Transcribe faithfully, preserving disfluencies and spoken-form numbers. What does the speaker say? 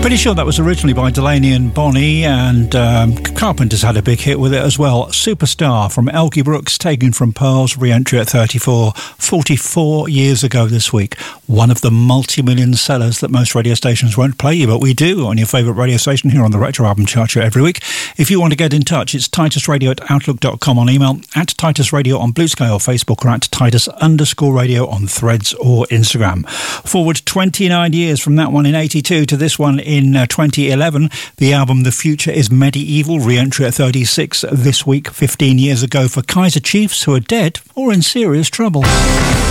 Pretty sure that was originally by Delaney and Bonnie, and um, Carpenter's had a big hit with it as well. Superstar from Elkie Brooks, taken from Pearl's re-entry at thirty-four, forty-four years ago this week. One of the multi-million sellers that most radio stations won't play you, but we do on your favourite radio station here on the Retro Album Chart Show every week. If you want to get in touch, it's titus radio at outlook dot com on email, at Titus Radio on Blue Sky or Facebook, or at Titus underscore radio on Threads or Instagram. Forward twenty-nine years from that one in eighty-two to this one in uh, twenty eleven, the album The Future is Medieval, re-entry at thirty-six this week, fifteen years ago, for Kaiser Chiefs, who are dead or in serious trouble.